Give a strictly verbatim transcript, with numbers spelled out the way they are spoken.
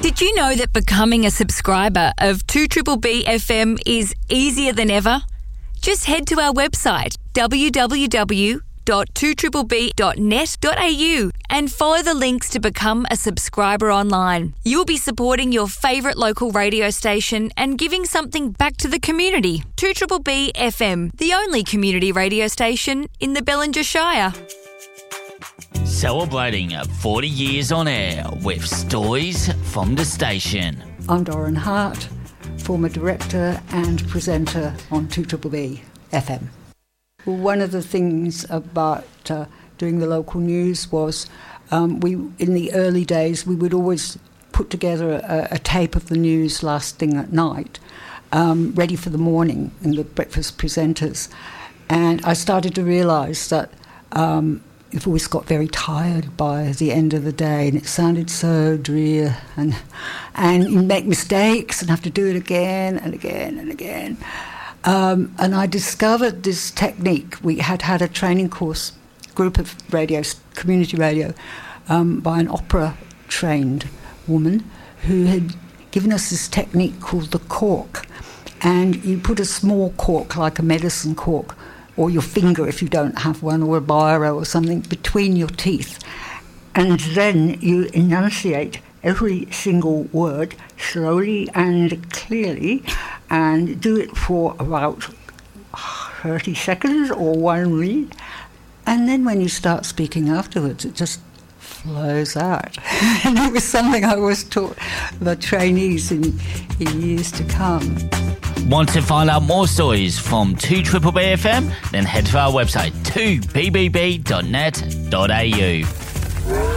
Did you know that becoming a subscriber of two B B B F M is easier than ever? Just head to our website, w w w dot two b b b dot net dot a u, and follow the links to become a subscriber online. You'll be supporting your favourite local radio station and giving something back to the community. two B B B F M, the only community radio station in the Bellinger Shire. Celebrating forty years on air with stories from the station. I'm Doran Hart, former director and presenter on two B B B F M. Well, one of the things about uh, doing the local news was um, we, in the early days, we would always put together a, a tape of the news last thing at night, um, ready for the morning in the breakfast presenters. And I started to realise that um, I've always got very tired by the end of the day, and it sounded so drear, and and you make mistakes and have to do it again and again and again. Um, and I discovered this technique. We had had a training course, group of radio, community radio, um, by an opera-trained woman who had given us this technique called the cork. And you put a small cork, like a medicine cork, or your finger if you don't have one, or a biro or something, between your teeth. And then you enunciate every single word slowly and clearly, and do it for about thirty seconds or one minute. And then when you start speaking afterwards, it just flows out. And it was something I always taught the trainees in, in years to come. Want to find out more stories from two B B B F M? Then head to our website, two b b b dot net dot a u.